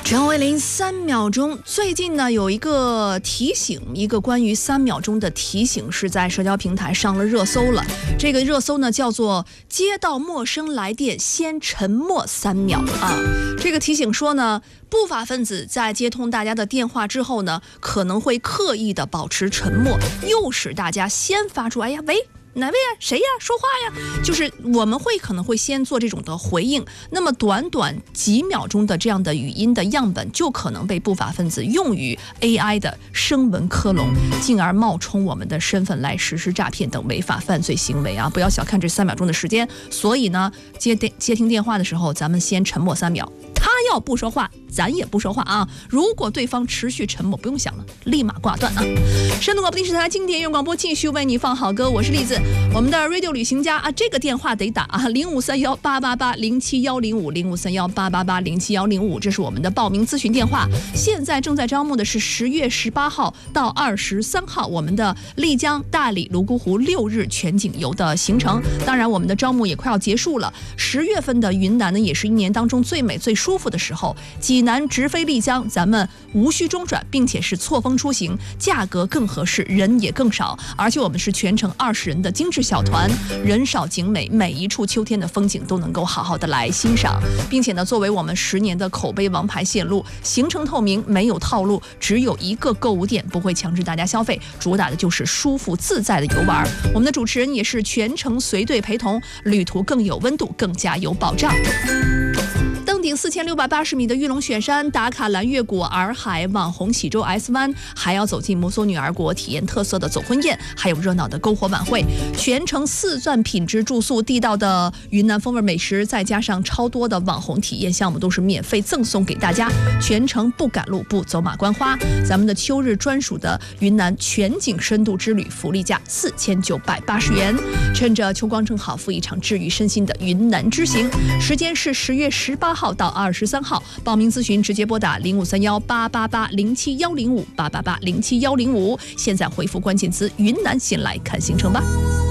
陈慧琳3秒钟，最近呢有一个提醒，一个关于3秒钟的提醒是在社交平台上了热搜了。这个热搜呢叫做接到陌生来电先沉默3秒啊。这个提醒说呢，不法分子在接通大家的电话之后呢，可能会刻意的保持沉默，诱使大家先发出哎呀喂。哪位啊？谁呀？说话呀？就是我们可能会先做这种的回应，那么短短几秒钟的这样的语音的样本，就可能被不法分子用于 AI 的声纹克隆，进而冒充我们的身份来实施诈骗等违法犯罪行为啊！不要小看这3秒钟的时间。所以呢，接听电话的时候，咱们先沉默3秒。他要不说话，咱也不说话啊！如果对方持续沉默，不用想了，立马挂断啊！山东广播电视台经典音乐广播继续为你放好歌，我是栗子。我们的 Radio 旅行家啊，这个电话得打啊，0531880710，0531880710，这是我们的报名咨询电话。现在正在招募的是10月18号到23号我们的丽江、大理、泸沽湖6日全景游的行程。当然，我们的招募也快要结束了。10月份的云南呢，也是一年当中最美最舒服的时候。济南直飞丽江，咱们无需中转，并且是错峰出行，价格更合适，人也更少，而且我们是全程20人的精致小团，人少景美，每一处秋天的风景都能够好好的来欣赏，并且呢，作为我们10年的口碑王牌线路，行程透明，没有套路，只有一个购物店，不会强制大家消费，主打的就是舒服自在的游玩。我们的主持人也是全程随队陪同，旅途更有温度，更加有保障。登顶4680米的玉龙雪山，打卡蓝月谷、洱海、网红喜洲 S 湾，还要走进摩梭女儿国，体验特色的走婚宴，还有热闹的篝火晚会。全程4钻品质住宿，地道的云南风味美食，再加上超多的网红体验项目，都是免费赠送给大家。全程不赶路，不走马观花。咱们的秋日专属的云南全景深度之旅，福利价4980元。趁着秋光正好，赴一场治愈身心的云南之行。时间是10月18号到23号，报名咨询直接拨打053188871058880710，现在回复关键词云南，先来看行程吧。